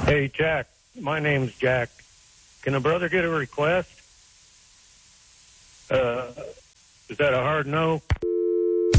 Hey, Jack. My name's Jack. Can a brother get a request? Is that a hard no?